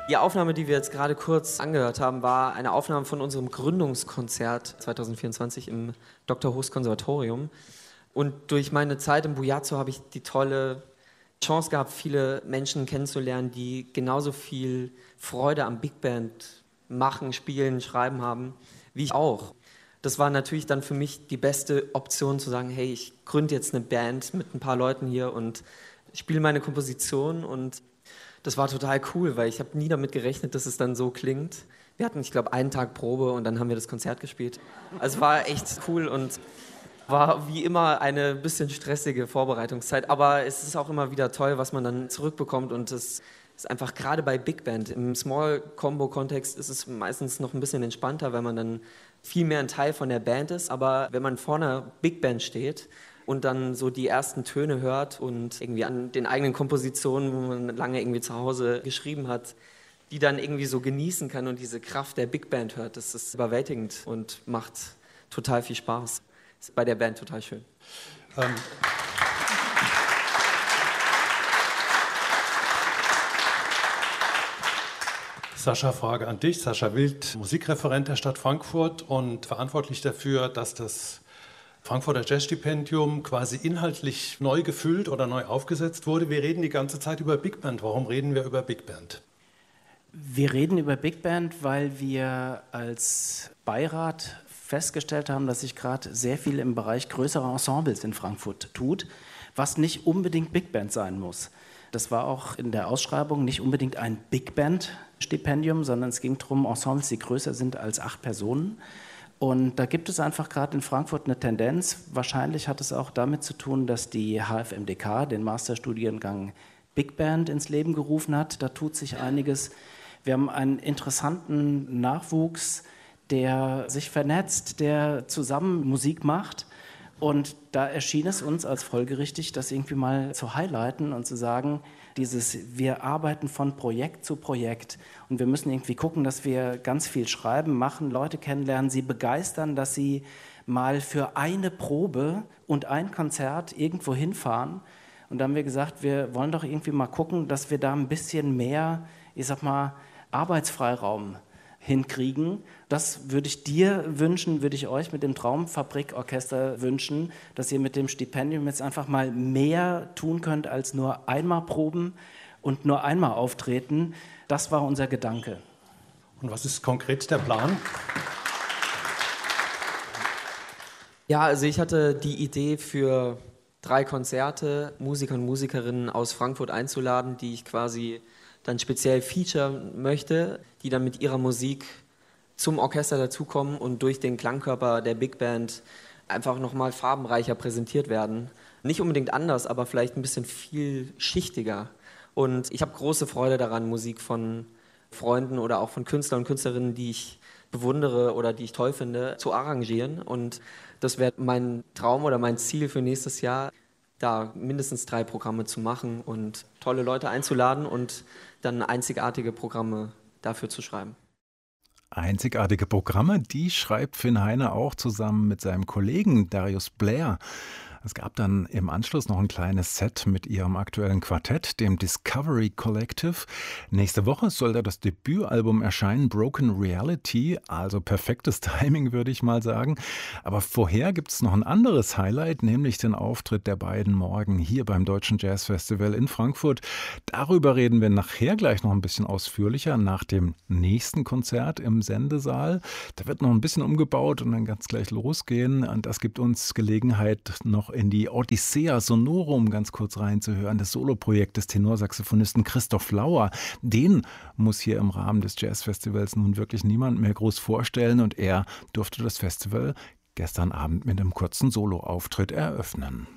Die Aufnahme, die wir jetzt gerade kurz angehört haben, war eine Aufnahme von unserem Gründungskonzert 2024 im Dr. Host Konservatorium. Und durch meine Zeit im Bujazzo habe ich die tolle Chance gehabt, viele Menschen kennenzulernen, die genauso viel Freude am Big Band machen, spielen, schreiben haben, wie ich auch. Das war natürlich dann für mich die beste Option zu sagen, hey, ich gründe jetzt eine Band mit ein paar Leuten hier und spiele meine Komposition, und das war total cool, weil ich habe nie damit gerechnet, dass es dann so klingt. Wir hatten, ich glaube, einen Tag Probe und dann haben wir das Konzert gespielt. Also es war echt cool und war wie immer eine bisschen stressige Vorbereitungszeit, aber es ist auch immer wieder toll, was man dann zurückbekommt, und es ist einfach gerade bei Big Band, im Small-Combo-Kontext ist es meistens noch ein bisschen entspannter, weil man dann viel mehr ein Teil von der Band ist, aber wenn man vor einer Big Band steht und dann so die ersten Töne hört und irgendwie an den eigenen Kompositionen, wo man lange irgendwie zu Hause geschrieben hat, die dann irgendwie so genießen kann und diese Kraft der Big Band hört, das ist überwältigend und macht total viel Spaß. Ist bei der Band total schön. Sascha, Frage an dich. Sascha Wild, Musikreferent der Stadt Frankfurt und verantwortlich dafür, dass das Frankfurter Jazzstipendium quasi inhaltlich neu gefüllt oder neu aufgesetzt wurde. Wir reden die ganze Zeit über Big Band. Warum reden wir über Big Band? Wir reden über Big Band, weil wir als Beirat festgestellt haben, dass sich gerade sehr viel im Bereich größerer Ensembles in Frankfurt tut, was nicht unbedingt Big Band sein muss. Das war auch in der Ausschreibung nicht unbedingt ein Big Band-Stipendium, sondern es ging darum, Ensembles, die größer sind als 8 Personen. Und da gibt es einfach gerade in Frankfurt eine Tendenz. Wahrscheinlich hat es auch damit zu tun, dass die HFMDK den Masterstudiengang Big Band ins Leben gerufen hat. Da tut sich einiges. Wir haben einen interessanten Nachwuchs, der sich vernetzt, der zusammen Musik macht. Und da erschien es uns als folgerichtig, das irgendwie mal zu highlighten und zu sagen, wir arbeiten von Projekt zu Projekt und wir müssen irgendwie gucken, dass wir ganz viel schreiben, machen, Leute kennenlernen, sie begeistern, dass sie mal für eine Probe und ein Konzert irgendwo hinfahren. Und da haben wir gesagt, wir wollen doch irgendwie mal gucken, dass wir da ein bisschen mehr, Arbeitsfreiraum hinkriegen. Das würde ich dir wünschen, würde ich euch mit dem Traumfabrikorchester wünschen, dass ihr mit dem Stipendium jetzt einfach mal mehr tun könnt, als nur einmal proben und nur einmal auftreten. Das war unser Gedanke. Und was ist konkret der Plan? Ja, also ich hatte die Idee, für 3 Konzerte Musiker und Musikerinnen aus Frankfurt einzuladen, die ich quasi dann speziell featuren möchte, die dann mit ihrer Musik zum Orchester dazukommen und durch den Klangkörper der Big Band einfach nochmal farbenreicher präsentiert werden. Nicht unbedingt anders, aber vielleicht ein bisschen vielschichtiger. Und ich habe große Freude daran, Musik von Freunden oder auch von Künstlern und Künstlerinnen, die ich bewundere oder die ich toll finde, zu arrangieren. Und das wäre mein Traum oder mein Ziel für nächstes Jahr, da mindestens 3 Programme zu machen und tolle Leute einzuladen und dann einzigartige Programme dafür zu schreiben. Einzigartige Programme, die schreibt Finn Heine auch zusammen mit seinem Kollegen Darius Blair. Es gab dann im Anschluss noch ein kleines Set mit ihrem aktuellen Quartett, dem Discovery Collective. Nächste Woche soll da das Debütalbum erscheinen, Broken Reality, also perfektes Timing, würde ich mal sagen. Aber vorher gibt es noch ein anderes Highlight, nämlich den Auftritt der beiden morgen hier beim Deutschen Jazz Festival in Frankfurt. Darüber reden wir nachher gleich noch ein bisschen ausführlicher, nach dem nächsten Konzert im Sendesaal. Da wird noch ein bisschen umgebaut und dann ganz gleich losgehen. Und das gibt uns Gelegenheit, noch in die Odyssea Sonorum ganz kurz reinzuhören, das Soloprojekt des Tenorsaxophonisten Christoph Lauer. Den muss hier im Rahmen des Jazzfestivals nun wirklich niemand mehr groß vorstellen, und er durfte das Festival gestern Abend mit einem kurzen Soloauftritt eröffnen.